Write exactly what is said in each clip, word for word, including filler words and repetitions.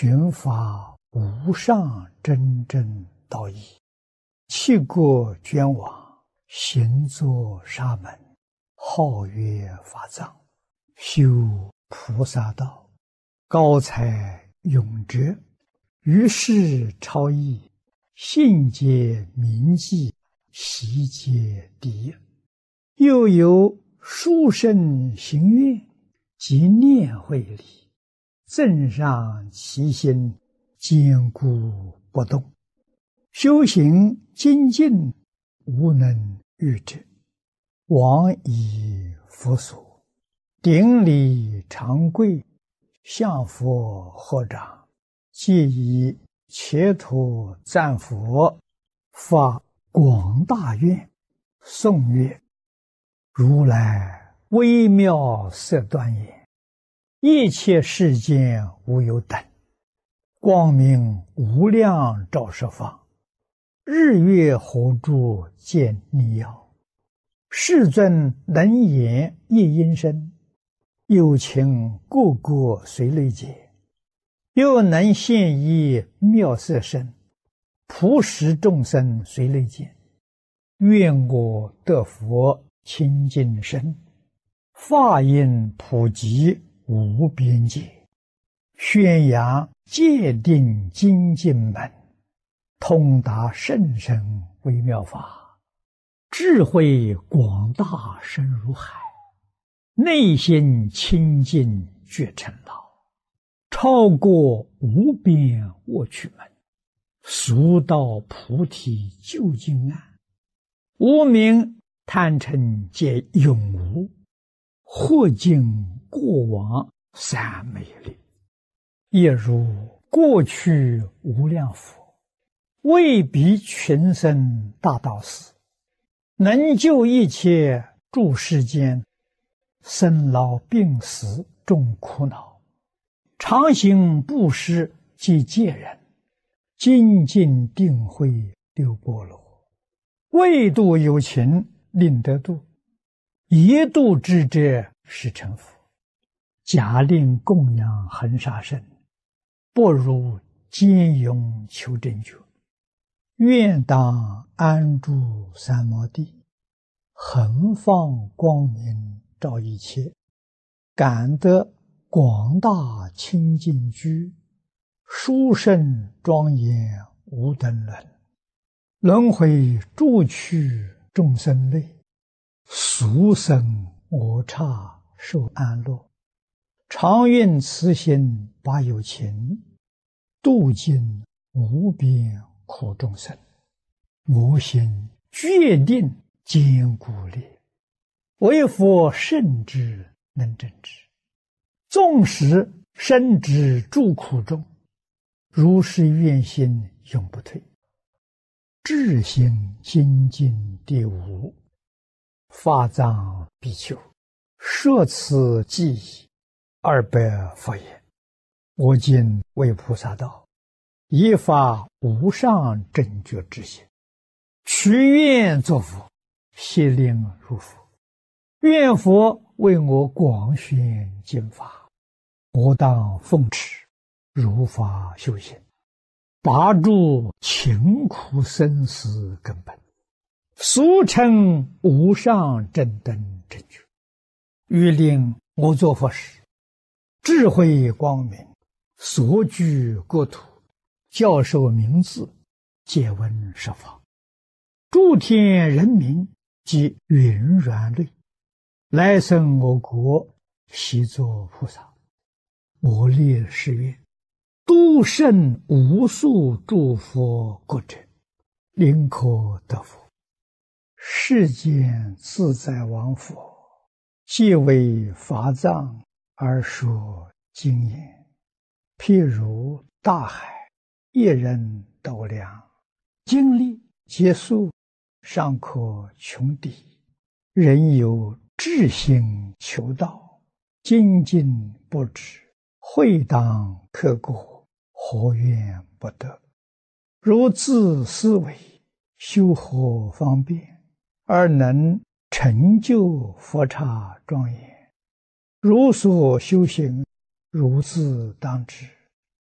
寻法无上真正道义，弃过捐往，行作沙门，号曰法藏，修菩萨道，高才永哲，于世超逸，信解铭记，习皆第一。又有殊胜行愿，即念慧理，增上其心，坚固不动。修行精进，无能御之。往以佛所，顶礼长跪，向佛合掌，皆以切土赞佛，发广大愿，颂曰：如来微妙色端严，一切世间无有等，光明无量照十方，日月火柱见逆耀。世尊能言一音声，有情个个随类解，又能现一妙色身，普使众生随类见。愿我得佛清净身，法音普及无边界，宣扬戒定精进门，通达甚深微妙法，智慧广大深如海，内心清净觉成道，超过无边卧趣门，速到菩提究竟岸。无明贪嗔皆永无，或尽过往三昧力，亦如过去无量佛，为彼群生大道士，能救一切诸世间，生老病死众苦恼，常行布施及戒人，精进定慧六波罗，为度有情令得度，一度之者是成佛。假令供养恒沙身，不如坚勇求真觉。愿当安住三摩地，恒放光明照一切，感得广大清净居，殊胜庄严无等伦。轮回诸趣众生类，俗生我刹受安乐。常愿慈心把有情，度尽无边苦众生。我心决定坚固力，为佛圣之能证之。纵使身之诸苦中，如是愿心永不退。智行精进第五，法藏比丘，摄此记忆二百佛言：我今为菩萨道，以发无上正觉之心，许愿作佛，悉令如佛。愿佛为我广宣经法，我当奉持，如法修行，拔除勤苦生死根本，俗称无上正等正觉。欲令我作佛时，智慧光明，所居国土，教授名字，皆闻十方。诸天人民及云软类，来生我国，悉作菩萨。我立誓愿，度胜无数诸佛国者，宁可得佛。世间自在王佛，既为法藏而说经言，譬如大海，一人斗量，经历结束，尚可穷底。人有志心求道，精进不止，会当刻过，何怨不得？如自思维，修何方便，而能成就佛刹庄严？如所修行，如自当知。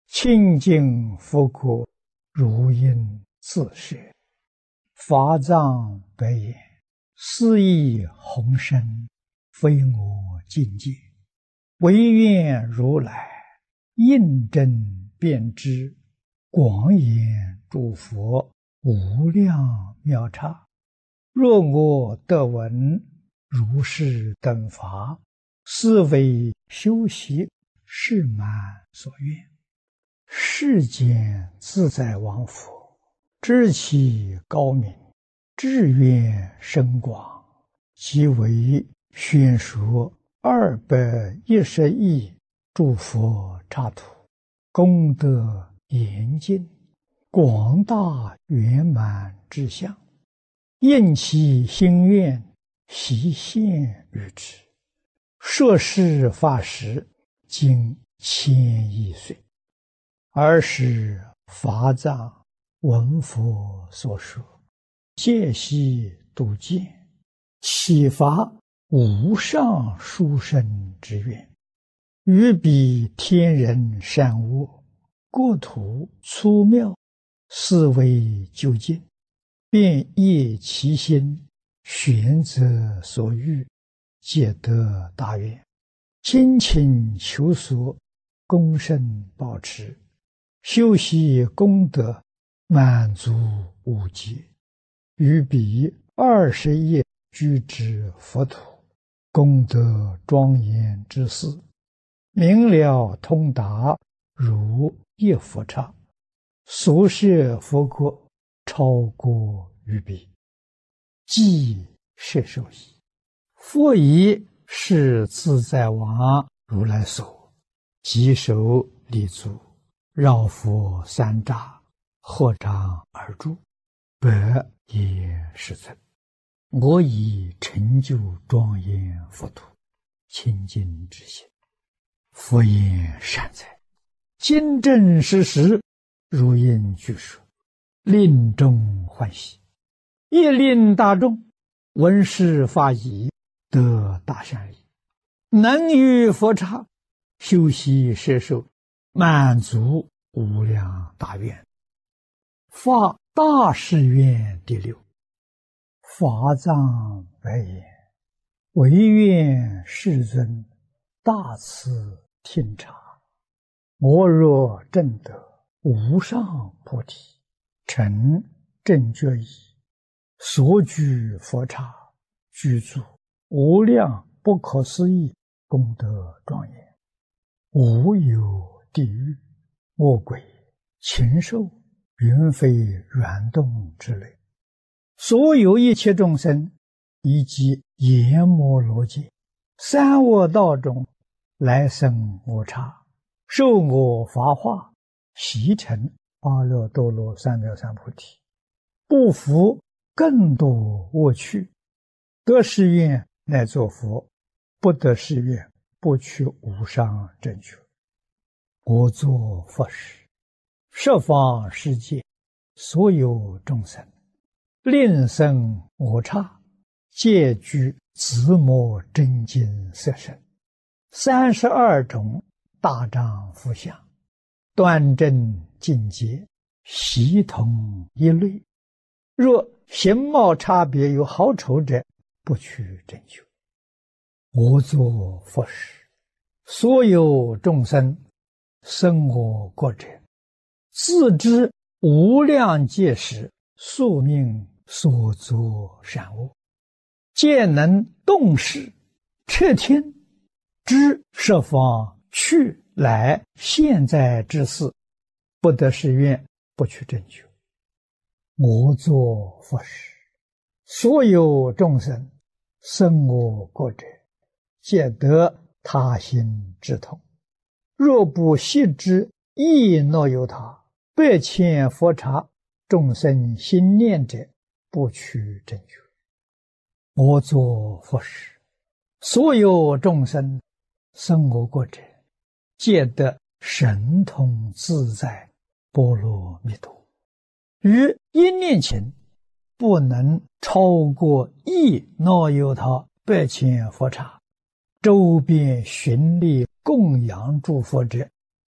清净佛国，如应自摄。法藏白言：斯义宏深，非我境界，唯愿如来印证遍知，广演诸佛无量妙刹。若我得闻如是等法，是为修习是满所愿。世间自在王佛，知其高明，志愿深广，即为宣说二百一十亿诸佛刹土，功德严尽，广大圆满之相，应其心愿，悉现于之。摄事法时，经千亿岁。尔时法藏闻佛所说，戒悉度见，启发无上殊胜之愿，于彼天人善恶，国土粗妙，思维究竟，便业其心，选择所欲，皆得大愿，精勤求索，功胜保持，修习功德，满足无极，于彼二十亿居之佛土，功德庄严之事，明了通达，如一佛刹，所摄佛国，超过于彼，即摄受矣。佛以是自在王如来所，即手立足，绕佛三匝，合掌而住，百也世尊。我以成就庄严佛土，清净之心。佛言善哉，今正实实，如应具说，令众欢喜，亦令大众闻是法已，得大善利，能于佛刹修习摄受，满足无量大愿。发大誓愿第六。法藏白言：唯愿世尊大慈听察，我若证得无上菩提，成正觉已，所居佛刹，具足无量不可思议功德庄严，无有地狱、恶鬼、禽兽、云飞软动之类，所有一切众生，以及阎摩罗界、三恶道中来生我刹，受我法化，习成阿耨多罗三藐三菩提，不服更多恶趣，得誓愿乃作佛，不得誓愿不取无上正觉。我作佛时，十方世界所有众生，令生我刹，皆具自摩真经色身，三十二种大丈夫相，端正境界，悉同一类。若形貌差别有好丑者，不取正觉。我作佛时，所有众生生我国者，自知无量界时宿命所作善恶，皆能动识彻听，知十方去来现在之事，不得誓愿，不取正觉。我作佛时，所有众生生我国者，皆得他心之痛。若不悉知亦若有他，百千佛刹众生心念者，不取正觉。我作佛时，所有众生生我国者，皆得神通自在波罗蜜多。于一念前，不能超过一若有他百千佛刹，周边寻历供养诸佛者，